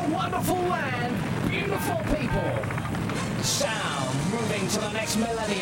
wonderful land, beautiful people. Sound moving to the next millennium.